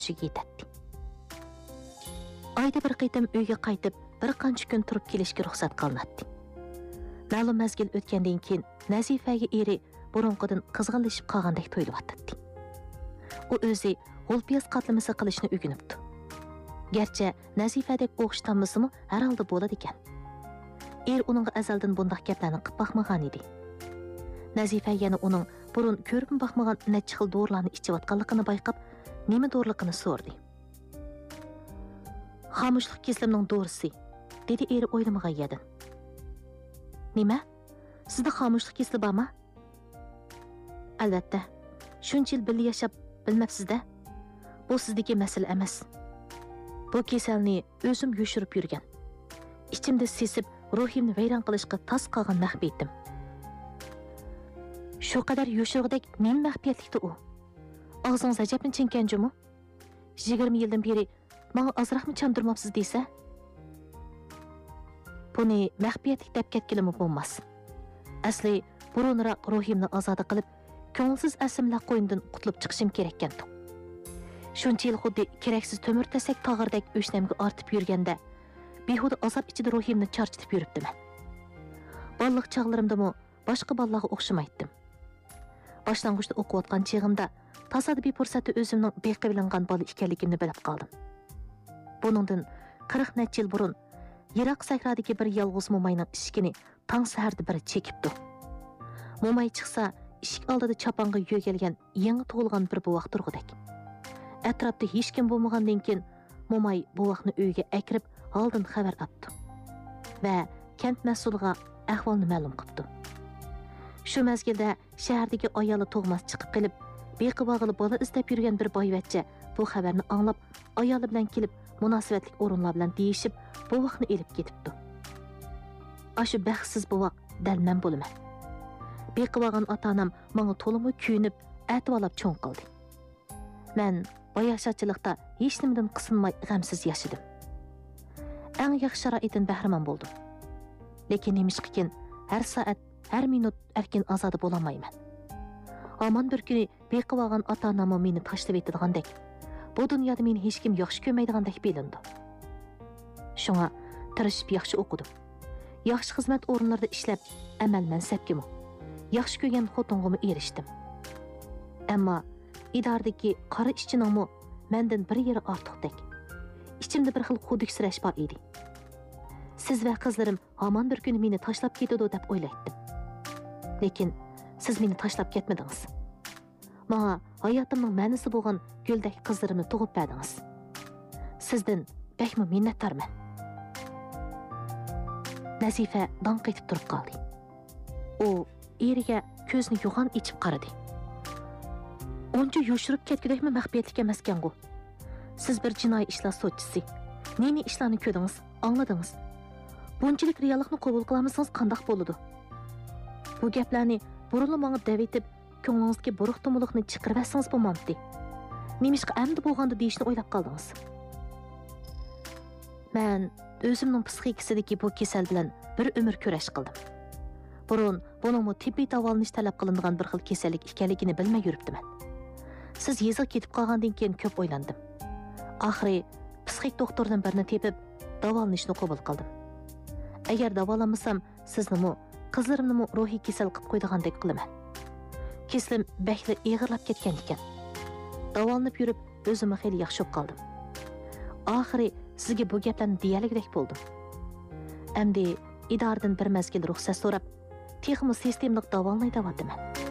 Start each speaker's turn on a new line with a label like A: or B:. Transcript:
A: tushiga yetadi. Oyda bir qitim uyga qaytib, bir qancha kun turib kelishga ruxsat qilinadi. Ma'lum mazgil o'tgandan keyin Nazifaga eri burunqidan qizg'inlashib qolgandek tuyulyapti. U o'zi g'ulpiyaz qatlamasi qilishni o'rganibdi. Garchi Nazifadek o'xshatamizmi, har holda bo'ladi ekan. Uningga azaldan bunday gaplarni qilib baxmagan edi. Nazifa yana uning burun ko'rib baxmagan necha xil dorilarni ichayotganligini bayqab, nima doriligini so'radi. Xomushlik keslimning dorisi, dedi o'ylamagan edi. Nima? Sizda xomushlik kesli bormi? Albatta. Shuncha yil birga yashab bilmabsiz-da. Bu sizdagi masala emas. Bu kasalni o'zim yoshirib yurgan. Ichimda sesib, ruhimni vayron qilishga tas qolgan maxfiyatim. Shu qadar yoshirg'idek nima maxfiyatlikdi u? Og'zingiz ajabni chinkanjimi? 20 yildan beri menga ozroqmi chandurmabsiz desa? Buni maxfiyatlik deb ketganimi bo'lmas. Asli burunroq ruhimni ozoda qilib, ko'ngilsiz asimlar qo'yindan qutulib chiqishim kerak ekan. Shuncha yil xuddi keraksiz to'mir tasak tog'irdek o'shnamga ortib yurganda, behuda azob ichida ruhimni charchitib yuribdiman. Balliq chog'larimdami boshqa bolalarga o'xshamaydim. Boshlang'uchda o'qiyotgan chig'imda tasodifiy fursatda o'zimning beqibilingan bola ekanligimni bilib qoldim. Buningdan 40 necha yil burun Yiroq sahrodagi bir yolg'iz mo'mayning ishkini tong saharda biri chekibdi. Mo'may chiqsa, ishik oldida chopanga yo'galgan yangi tug'ilgan bir buvoq turg'udek. Atrofda hech kim bo'lmagandan keyin mo'may buvoqni uyga akirib, oldin xabar oldi va kent mas'uliga ahvolni ma'lum qildi. Shu mazgilda shahardagi ayoli tug'mas chiqib qilib, beqibog'ili bola izlab yurgan bir boyvachcha bu xabarni anglab, ayoli bilan kelib, munosabatli o'rinlar bilan deyishib, buvoqni elib ketibdi. Ashu baxtsiz buvoq dalman bo'laman. Beqibog'an ota-onam menga to'limi kuyinib, atvolab cho'ng qildi. Men boyashachilikda hech nimadan qisinmay g'amsiz yashadim. Eng yaxshi sharoitdan bahramand bo'ldim. Lekin nemishqikin har soat, har minut erkin ozoda bo'lamayman. Aman bir kuni beqibog'an ota-onam meni tashlab etdigandek, bu dunyoda meni hech kim yaxshi ko'rmaydigandek bilindi. Shunga tirishib yaxshi o'qidim. Yaxshi xizmat o'rinlarida ishlab, amal mansabgimi, yaxshi ko'rgan xotinimga erishdim. Ammo idoradagi qora ishchiningmi mendan bir yeri ortiqdek. Ichimda bir xil xuduksirash bor edi. Siz va qizlarim hamon bir kuni meni tashlab ketadi deb o'ylaydim. Lekin siz meni tashlab ketmadingiz. Menga hayotimning ma'nosi bo'lgan guldek qizlarimni tug'ib berdingiz. Sizdan bakmi minnatdorman. Nazifa dong etib turib qoldi. U eriga ko'zni yo'g'on ichib qaradi. Oncha yoshirib ketgudekmi maxfiyatlik emaskan-ku. Siz bir jinoiy ishlar sotchisi. Nemi ishlarni ko'rdingiz, angladingiz. Bunchalik reallikni qabul qilamisingiz qandoq bo'ladi? Bu gaplarni burunli menga davetib, ko'nglingizga buruq-tumuliqni chiqarib olsangiz bo'lmamdi. Nemishqa amdi bo'lganda deyishni o'ylab qoldingiz. Men o'zimning psixikasidagi bu kasal bilan bir umr kurash qildim. Burun buningmi tibbiy davolanish talab qilinadigan bir xil kasallik ekanligini bilmay yuribdiman. Siz yezib ketib qolgandan keyin ko'p o'ylandim. Oxiri psixik doktordan birini tepib, davolanishni qabul qildim. Agar davolanmasam, siznimi, qizlarimni ruhiy kasal qilib qo'ydigandek qilaman. Keslim bakli eg'irlab ketgan ekan. Davolanib yurib, o'zimni xeyli yaxshi qoldim. Oxiri sizga bu gaplarni deyaligidek bo'ldim. Endi idoradan bir mazgil ruxsat so'rab, texnik sistemlik davolanay deyapman.